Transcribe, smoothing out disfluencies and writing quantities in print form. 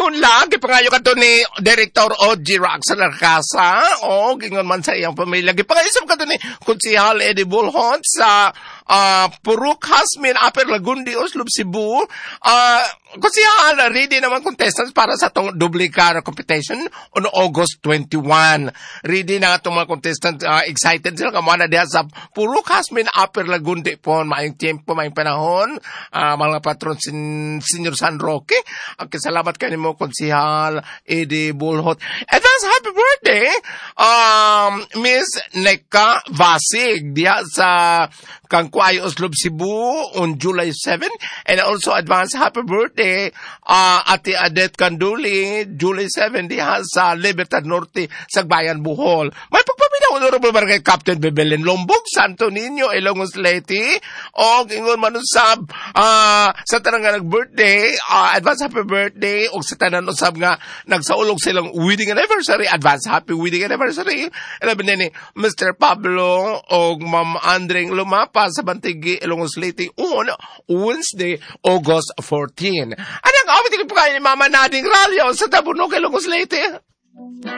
panahon lang, gipangayo ka to ni Director O.G. Rax sa Larcasa, o gingon man sa iyang pamilya. Gipangayo ka to ni Konsehal Eddie Bulhon sa Purok Hasmin, Upper Lagundi, Oslob, Cebu. Konsehal, ready naman contestants para sa itong duplicate competition on August 21. Ready na itong mga contestants, excited sila kamana diha sa Purok Hasmin, Upper Lagundi po, maayong tiempo, maayong panahon, mga patron Senior San Roque. Salamat kayo mo, Konsehal Eddie Bulhon. Advance happy birthday, Miss Neka Vasig, diha sa Kangkuay, Oslob, Cebu on July 7. And also advance happy birthday, Ate Adet Canduli, July 7, diha sa Libertad Norte, Sagbayan, Bohol. May pagpapinaw, Honorable Barangay Captain Bebelen Lombok, Santo Niño, Ilongos Leyte, o ingon manusab sa tanang nga nag-birthday, advance happy birthday, o sa tanang usab nga nagsaulog silang wedding anniversary, advance happy wedding anniversary. Alabi ni Mr. Pablo o Ma'am Andring Lumapa sa Bantigi, Ilongos Leyte on Wednesday, August 14. Anong awit ko po kayo ni Mama Nading Ralio sa Tabunog, Ilongos Leyte?